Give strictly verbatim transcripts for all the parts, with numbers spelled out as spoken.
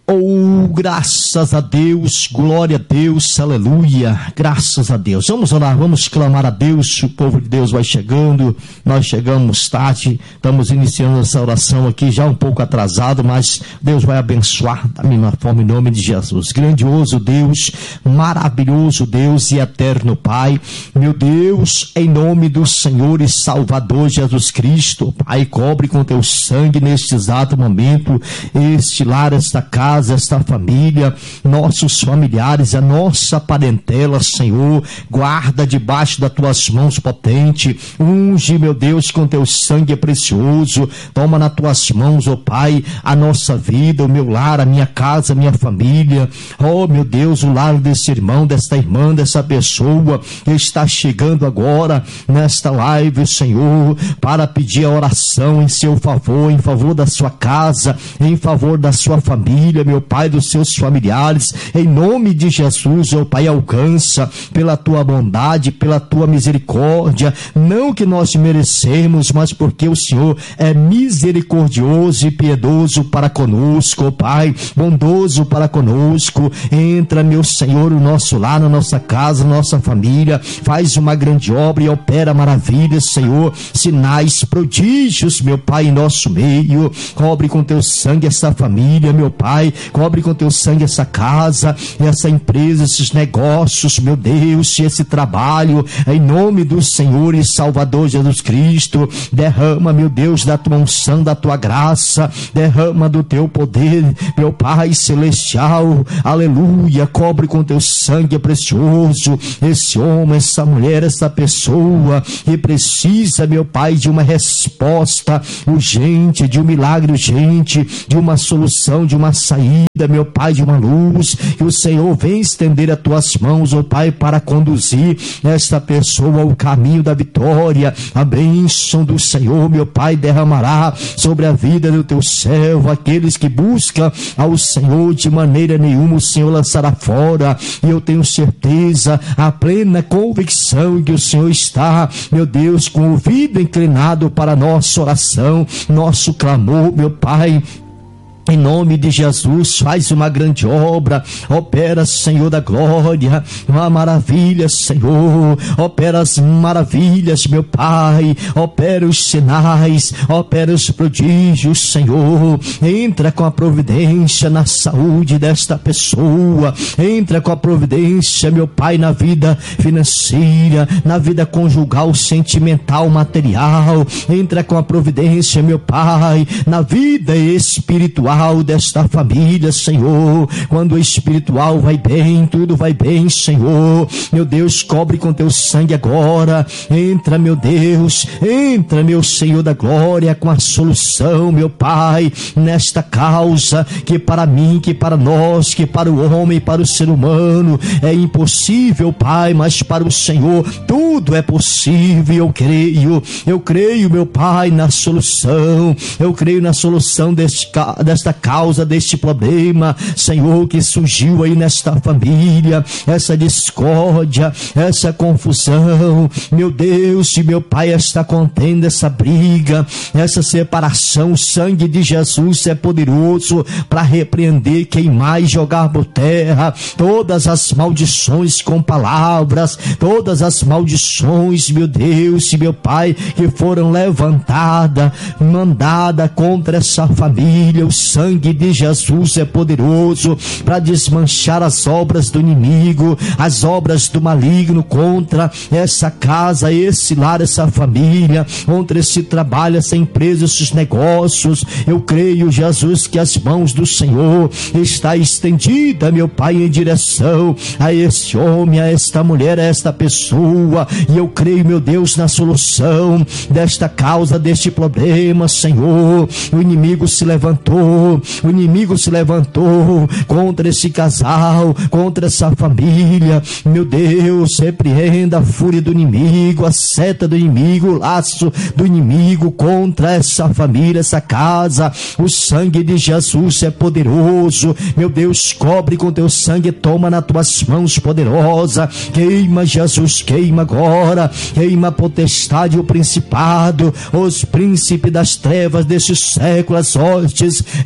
Oh, graças a Deus, glória a Deus, aleluia, graças a Deus. Vamos orar, vamos clamar a Deus. O povo de Deus vai chegando, nós chegamos tarde, estamos iniciando essa oração aqui já um pouco atrasado, mas Deus vai abençoar da mesma forma em nome de Jesus. Grandioso Deus, maravilhoso Deus e eterno Pai, meu Deus, em nome do Senhor e Salvador Jesus Cristo, Pai, cobre com teu sangue neste exato momento este lar, esta casa, esta família, nossos familiares, a nossa parentela, Senhor, guarda debaixo das tuas mãos potente, unge, meu Deus, com teu sangue precioso, toma nas tuas mãos, ó Pai, a nossa vida, o meu lar, a minha casa, a minha família, ó meu Deus, o lar desse irmão, desta irmã, dessa pessoa que está chegando agora nesta live, Senhor, para pedir a oração em seu favor, em favor da sua casa, em favor da sua família, meu Pai, dos seus familiares, em nome de Jesus, ó Pai, alcança pela tua bondade, pela tua misericórdia, não que nós merecemos, mas porque o Senhor é misericordioso e piedoso para conosco, ó Pai, bondoso para conosco. Entra, meu Senhor, o nosso lar, na nossa casa, na nossa família, faz uma grande obra e opera maravilhas, Senhor, sinais, prodígios, meu Pai, em nosso meio. Cobre com teu sangue essa família, meu Pai, cobre com teu sangue essa casa, essa empresa, esses negócios, meu Deus, esse trabalho, em nome do Senhor e Salvador Jesus Cristo. Derrama, meu Deus, da tua unção, da tua graça, derrama do teu poder, meu Pai celestial, aleluia. Cobre com teu sangue precioso esse homem, essa mulher, essa pessoa que precisa, meu Pai, de uma resposta urgente, de um milagre urgente, de uma solução, de uma saída, meu Pai, de uma luz, que o Senhor vem estender as tuas mãos, ó Pai, para conduzir esta pessoa ao caminho da vitória. A bênção do Senhor, meu Pai, derramará sobre a vida do teu servo. Aqueles que buscam ao Senhor, de maneira nenhuma o Senhor lançará fora, e eu tenho certeza, a plena convicção que o Senhor está, meu Deus, com o ouvido inclinado para a nossa oração, nosso clamor, meu Pai. Em nome de Jesus, faz uma grande obra, opera, Senhor da glória, uma maravilha, Senhor, opera as maravilhas, meu Pai, opera os sinais, opera os prodígios, Senhor. Entra com a providência na saúde desta pessoa, entra com a providência, meu Pai, na vida financeira, na vida conjugal, sentimental, material. Entra com a providência, meu Pai, na vida espiritual desta família, Senhor. Quando o espiritual vai bem, tudo vai bem, Senhor. Meu Deus, cobre com teu sangue agora. Entra, meu Deus, entra, meu Senhor da glória, com a solução, meu Pai, nesta causa que para mim, que para nós, que para o homem, para o ser humano é impossível, Pai, mas para o Senhor tudo é possível. Eu creio, eu creio, meu Pai, na solução. Eu creio na solução deste, desta causa, deste problema, Senhor, que surgiu aí nesta família, essa discórdia, essa confusão, meu Deus e meu Pai, esta contenda, essa briga, essa separação. O sangue de Jesus é poderoso para repreender, queimar e jogar por terra todas as maldições com palavras, todas as maldições, meu Deus e meu Pai, que foram levantadas, mandadas contra essa família. O sangue de Jesus é poderoso para desmanchar as obras do inimigo, as obras do maligno contra essa casa, esse lar, essa família, contra esse trabalho, essa empresa, esses negócios. Eu creio, Jesus, que as mãos do Senhor está estendida, meu Pai, em direção a esse homem, a esta mulher, a esta pessoa, e eu creio, meu Deus, na solução desta causa, deste problema, Senhor. O inimigo se levantou, o inimigo se levantou contra esse casal, contra essa família. Meu Deus, repreenda a fúria do inimigo, a seta do inimigo, o laço do inimigo contra essa família, essa casa. O sangue de Jesus é poderoso, meu Deus, cobre com teu sangue, toma nas tuas mãos poderosa, queima, Jesus, queima agora, queima a potestade, o principado, os príncipes das trevas deste século, as hostes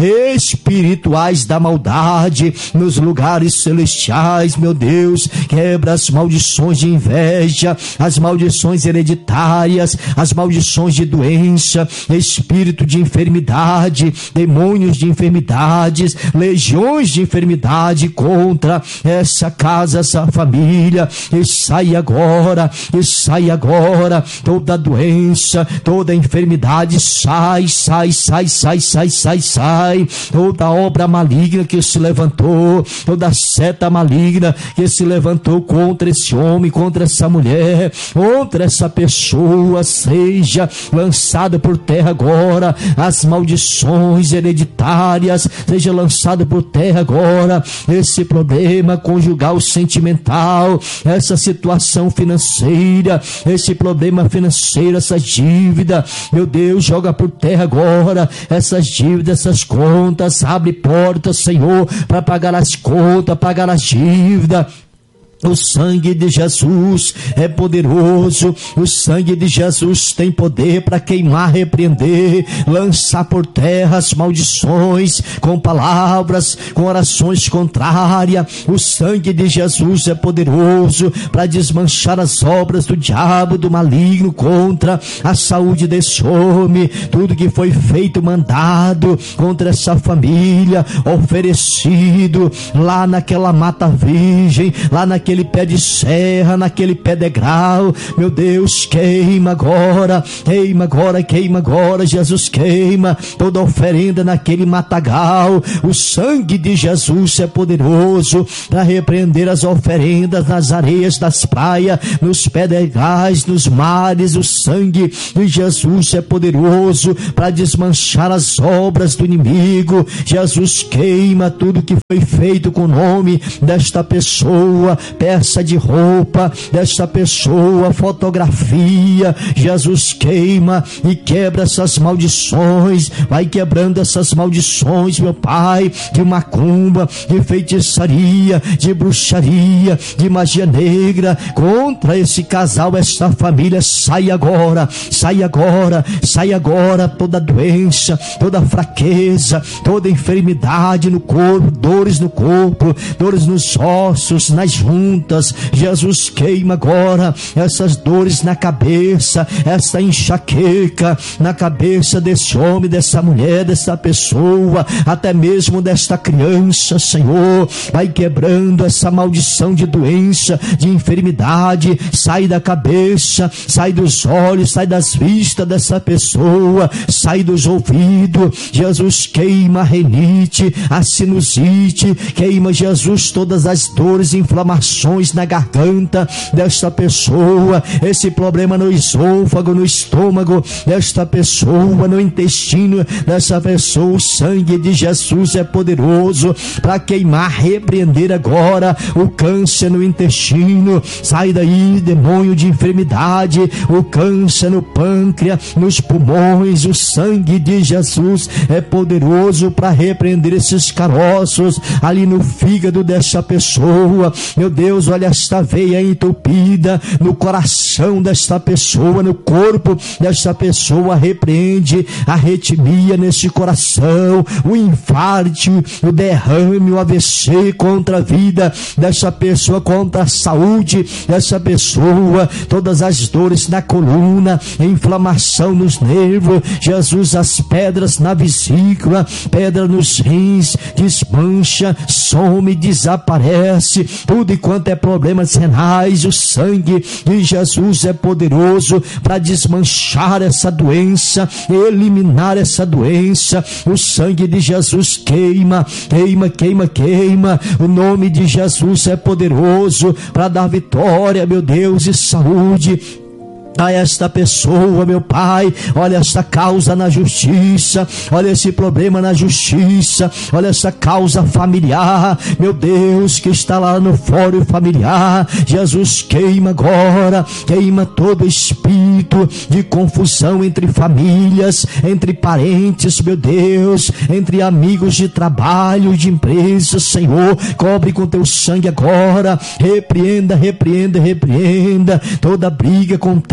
espirituais da maldade nos lugares celestiais, meu Deus. Quebra as maldições de inveja, as maldições hereditárias, as maldições de doença, espírito de enfermidade, demônios de enfermidades, legiões de enfermidade contra essa casa, essa família. E sai agora, e sai agora toda doença, toda enfermidade, sai, sai, sai, sai, sai, sai, sai. Toda obra maligna que se levantou, toda seta maligna que se levantou contra esse homem, contra essa mulher, contra essa pessoa, seja lançada por terra agora. As maldições hereditárias, seja lançado por terra agora. Esse problema conjugal sentimental, essa situação financeira, esse problema financeiro, essa dívida, meu Deus, joga por terra agora. Essas dívidas, essas contas, abre portas, Senhor, para pagar as contas, pagar as dívidas. O sangue de Jesus é poderoso, o sangue de Jesus tem poder para queimar, repreender, lançar por terra as maldições, com palavras, com orações contrárias. O sangue de Jesus é poderoso para desmanchar as obras do diabo, do maligno, contra a saúde desse homem. Tudo que foi feito, mandado contra essa família, oferecido lá naquela mata virgem, lá naquele Naquele pé de serra, naquele pé degrau, meu Deus, queima agora, queima agora, queima agora, Jesus, queima toda oferenda naquele matagal. O sangue de Jesus é poderoso para repreender as oferendas nas areias das praias, nos pedregais, nos mares. O sangue de Jesus é poderoso para desmanchar as obras do inimigo. Jesus, queima tudo que foi feito com o nome desta pessoa, peça de roupa desta pessoa, fotografia. Jesus, queima e quebra essas maldições, vai quebrando essas maldições, meu Pai, de macumba, de feitiçaria, de bruxaria, de magia negra, contra esse casal, esta família. Sai agora, sai agora, sai agora toda doença, toda fraqueza, toda enfermidade no corpo, dores no corpo, dores nos ossos, nas juntas. Jesus, queima agora essas dores na cabeça, essa enxaqueca na cabeça desse homem, dessa mulher, dessa pessoa, até mesmo desta criança. Senhor, vai quebrando essa maldição de doença, de enfermidade. Sai da cabeça, sai dos olhos, sai das vistas dessa pessoa, sai dos ouvidos. Jesus, queima a renite, a sinusite, queima, Jesus, todas as dores, inflamações na garganta desta pessoa, esse problema no esôfago, no estômago desta pessoa, no intestino dessa pessoa. O sangue de Jesus é poderoso para queimar, repreender agora o câncer no intestino. Sai daí, demônio de enfermidade, o câncer no pâncreas, nos pulmões. O sangue de Jesus é poderoso para repreender esses caroços ali no fígado dessa pessoa. Meu Deus, olha esta veia entupida no coração desta pessoa, no corpo desta pessoa. Repreende a arritmia nesse coração, o infarto, o derrame, o A V C, contra a vida dessa pessoa, contra a saúde dessa pessoa. Todas as dores na coluna, inflamação nos nervos. Jesus, as pedras na vesícula, pedra nos rins, desmancha, some, desaparece. Tudo enquanto é problemas renais, o sangue de Jesus é poderoso para desmanchar essa doença, eliminar essa doença. O sangue de Jesus queima, queima, queima, queima. O nome de Jesus é poderoso para dar vitória, meu Deus, e saúde a esta pessoa, meu Pai. Olha esta causa na justiça, olha esse problema na justiça, olha essa causa familiar, meu Deus, que está lá no fórum familiar. Jesus, queima agora, queima todo espírito de confusão entre famílias, entre parentes, meu Deus, entre amigos de trabalho, de empresa. Senhor, cobre com teu sangue agora, repreenda, repreenda, repreenda toda briga, contenda,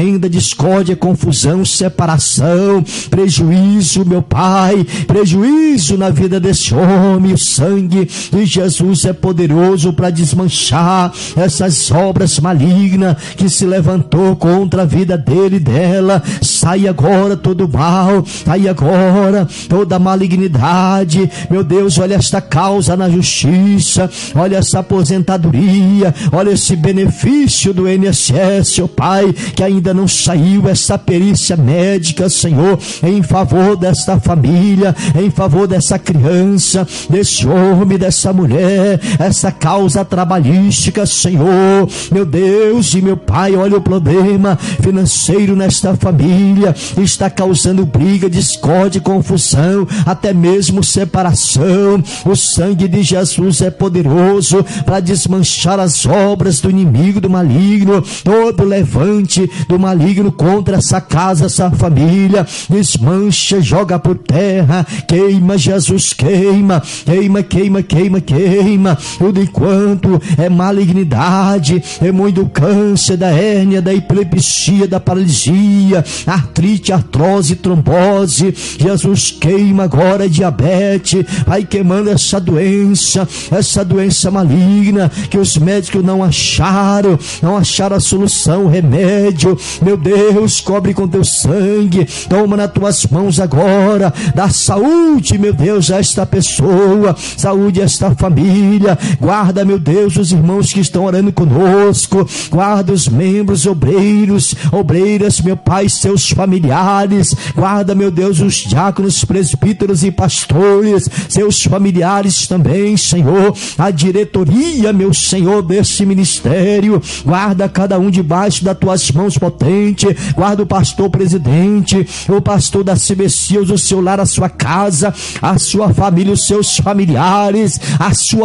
contenda, discórdia, confusão, separação, prejuízo, meu Pai, prejuízo na vida desse homem. O sangue de Jesus é poderoso para desmanchar essas obras malignas que se levantou contra a vida dele e dela. Sai agora todo mal, sai agora toda malignidade. Meu Deus, olha esta causa na justiça, olha essa aposentadoria, olha esse benefício do I N S S, ó Pai, que ainda não saiu essa perícia médica, Senhor, em favor desta família, em favor dessa criança, desse homem, dessa mulher, essa causa trabalhística, Senhor, meu Deus e meu Pai, olha o problema financeiro nesta família, está causando briga, discórdia, confusão, até mesmo separação. O sangue de Jesus é poderoso para desmanchar as obras do inimigo, do maligno, todo levante do maligno contra essa casa, essa família, desmancha, joga por terra, queima, Jesus, queima, queima, queima, queima, queima, tudo enquanto é malignidade, é muito câncer, da hérnia, da epilepsia, da paralisia, artrite, artrose, trombose, Jesus, queima agora, diabetes, vai queimando essa doença, essa doença maligna, que os médicos não acharam, não acharam a solução, o remédio, meu Deus, cobre com teu sangue, toma nas tuas mãos agora, dá saúde, meu Deus, a esta pessoa, saúde a esta família, guarda, meu Deus, os irmãos que estão orando conosco, guarda os membros, obreiros, obreiras, meu Pai, seus familiares, guarda, meu Deus, os diáconos, presbíteros e pastores, seus familiares também, Senhor, a diretoria, meu Senhor, desse ministério, guarda cada um debaixo das tuas mãos potentes, guarda o pastor presidente, o pastor da C B C, o seu lar, a sua casa, a sua família, os seus familiares, a sua